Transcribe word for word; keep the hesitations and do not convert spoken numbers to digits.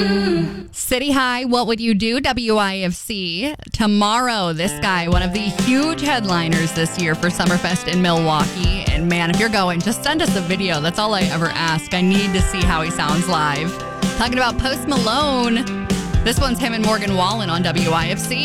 City High, What Would You Do? W I F C. Tomorrow, this guy, one of the huge headliners this year for Summerfest in Milwaukee. And man, if you're going, just send us a video. That's all I ever ask. I need to see how he sounds live. Talking about Post Malone. This one's him and Morgan Wallen on W I F C.